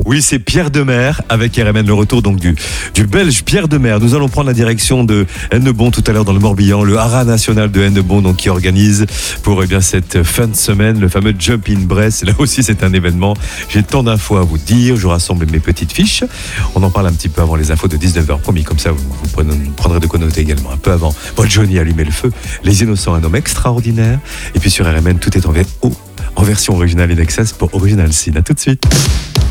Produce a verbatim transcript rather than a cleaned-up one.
Oui, c'est Pierre Demer avec R M N, le retour donc du, du Belge Pierre Demer. Nous allons prendre la direction de Hennebont tout à l'heure dans le Morbihan, le Haras national de Hennebont donc qui organise pour eh bien cette fin de semaine le fameux Jump in Bresse. Là aussi c'est un événement. J'ai tant d'infos à vous dire. Je rassemble mes petites fiches. On en parle un petit peu avant les infos de dix-neuf heures, promis. Comme ça vous, vous prenez, prendrez de quoi noter également un peu avant. Bon, Johnny allumer le feu. Les Innocents, un homme extraordinaire. Et puis sur R M N tout est en V O. En version originale in excess pour Original Sin. À tout de suite.